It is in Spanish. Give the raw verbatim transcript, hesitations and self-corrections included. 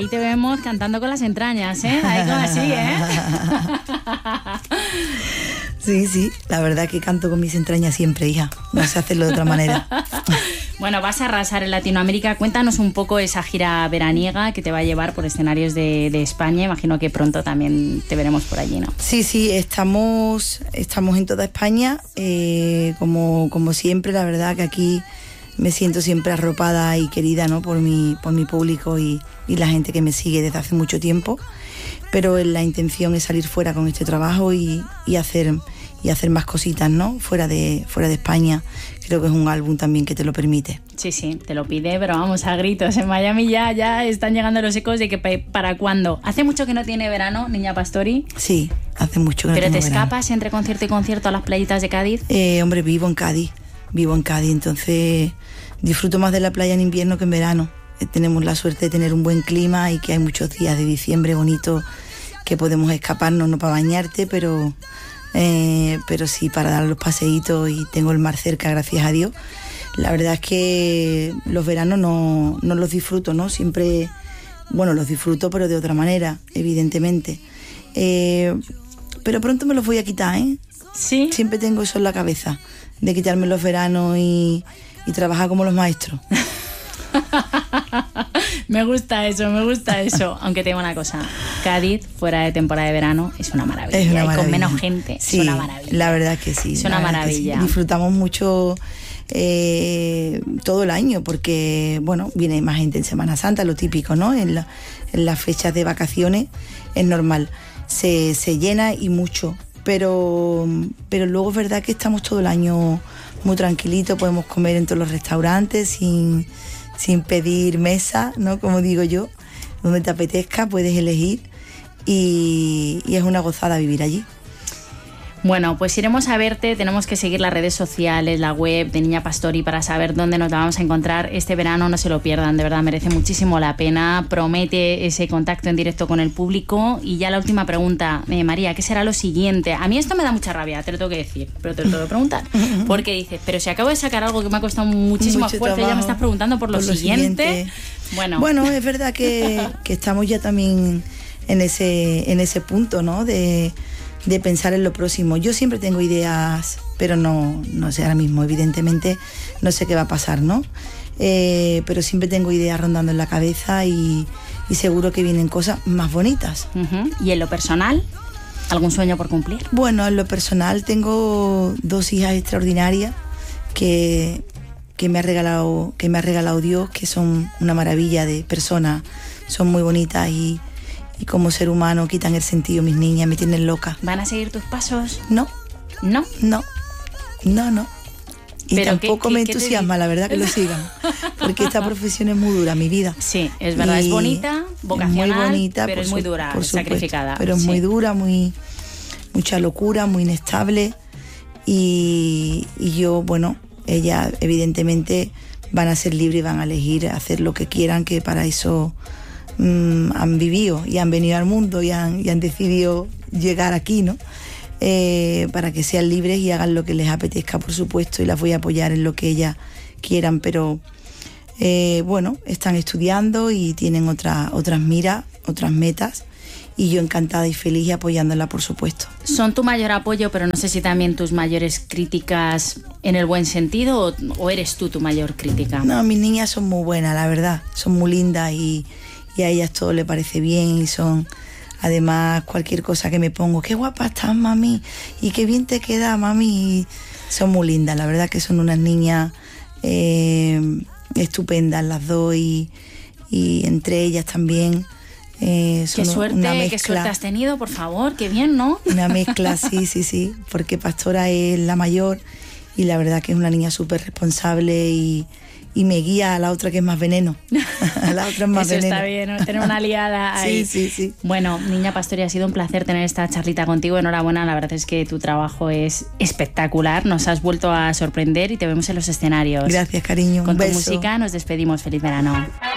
ahí te vemos cantando con las entrañas, ¿eh? Ahí como así, ¿eh? Sí, sí, la verdad que canto con mis entrañas siempre, hija. No sé hacerlo de otra manera. Bueno, vas a arrasar en Latinoamérica. Cuéntanos un poco esa gira veraniega que te va a llevar por escenarios de, de España. Imagino que pronto también te veremos por allí, ¿no? Sí, sí, estamos, estamos en toda España. Eh, como, como siempre, la verdad que aquí me siento siempre arropada y querida, ¿no? por, mi, por mi público y, y la gente que me sigue desde hace mucho tiempo. Pero la intención es salir fuera con este trabajo y, y hacer y hacer más cositas, ¿no? Fuera de fuera de España. Creo que es un álbum también que te lo permite. Sí, sí, te lo pide, pero vamos a gritos. En Miami ya, ya están llegando los ecos de que para cuándo. ¿Hace mucho que no tiene verano, Niña Pastori? Sí, hace mucho que no ¿Pero tengo te verano. escapas entre concierto y concierto a las playitas de Cádiz? Eh, hombre, vivo en Cádiz, vivo en Cádiz, entonces disfruto más de la playa en invierno que en verano. Eh, tenemos la suerte de tener un buen clima y que hay muchos días de diciembre bonitos que podemos escaparnos, no para bañarte, pero, eh, pero sí para dar los paseitos y tengo el mar cerca, gracias a Dios. La verdad es que los veranos no, no los disfruto, ¿no? Siempre, bueno, los disfruto, pero de otra manera, evidentemente. Eh, pero pronto me los voy a quitar, ¿eh? Sí. Siempre tengo eso en la cabeza, de quitarme los veranos y, y trabajar como los maestros. Me gusta eso, me gusta eso. Aunque te digo una cosa, Cádiz fuera de temporada de verano es una maravilla. Es una maravilla. Y con menos gente, sí, es una maravilla. La verdad que sí. Es una maravilla. Sí. Disfrutamos mucho eh, todo el año porque, bueno, viene más gente en Semana Santa, lo típico, ¿no? En, la, en las fechas de vacaciones es normal. Se, se llena y mucho. Pero, pero luego es verdad que estamos todo el año muy tranquilitos, podemos comer en todos los restaurantes sin... sin pedir mesa, ¿no? Como digo yo, donde te apetezca puedes elegir y, y es una gozada vivir allí. Bueno, pues iremos a verte, tenemos que seguir las redes sociales, la web de Niña Pastori para saber dónde nos la vamos a encontrar este verano, no se lo pierdan, de verdad merece muchísimo la pena, promete ese contacto en directo con el público. Y ya la última pregunta, eh, María, ¿qué será lo siguiente? A mí esto me da mucha rabia, te lo tengo que decir, pero te lo tengo que preguntar, porque dices, pero si acabo de sacar algo que me ha costado muchísimo Mucho esfuerzo, ya me estás preguntando por lo, por lo siguiente. siguiente. Bueno. bueno, es verdad que, que estamos ya también en ese, en ese punto, ¿no? De... de pensar en lo próximo. Yo siempre tengo ideas, pero no, no sé ahora mismo, evidentemente no sé qué va a pasar, ¿no? Eh, pero siempre tengo ideas rondando en la cabeza y, y seguro que vienen cosas más bonitas. Uh-huh. ¿Y en lo personal? ¿Algún sueño por cumplir? Bueno, en lo personal tengo dos hijas extraordinarias que, que, me ha regalado, que me ha regalado Dios, que son una maravilla de personas, son muy bonitas y Y como ser humano quitan el sentido, mis niñas, me tienen loca. ¿Van a seguir tus pasos? No. ¿No? No. No, no. Y Pero tampoco ¿qué, me qué, entusiasma, qué la verdad, que lo sigan. Porque esta profesión es muy dura, mi vida. Sí, es verdad, y es bonita, vocacional, es muy bonita, pero es muy dura, por supuesto, sacrificada. Pero es sí. muy dura, muy mucha locura, muy inestable. Y, y yo, bueno, ellas evidentemente van a ser libres y van a elegir hacer lo que quieran, que para eso... Mm, han vivido y han venido al mundo y han, y han decidido llegar aquí, ¿no? Eh, para que sean libres y hagan lo que les apetezca, por supuesto, y las voy a apoyar en lo que ellas quieran, pero eh, bueno, están estudiando y tienen otra, otras miras, otras metas, y yo encantada y feliz y apoyándola, por supuesto. Son tu mayor apoyo, pero no sé si también tus mayores críticas en el buen sentido, o, o eres tú tu mayor crítica. No, mis niñas son muy buenas, la verdad, son muy lindas y y a ellas todo le parece bien y son, además, cualquier cosa que me pongo, qué guapa estás, mami, y qué bien te queda, mami, y son muy lindas, la verdad que son unas niñas eh, estupendas las dos y, y entre ellas también eh, son qué suerte, una mezcla. Qué suerte has tenido, por favor, qué bien, ¿no? Una mezcla, sí, sí, sí, porque Pastora es la mayor y la verdad que es una niña súper responsable y y me guía a la otra que es más veneno. La otra es más Eso veneno. está bien, ¿no? Tener una aliada ahí. Sí, sí, sí. Bueno, Niña Pastori, ha sido un placer tener esta charlita contigo. Enhorabuena, la verdad es que tu trabajo es espectacular. Nos has vuelto a sorprender y te vemos en los escenarios. Gracias, cariño. Con un tu beso. música nos despedimos. Feliz verano.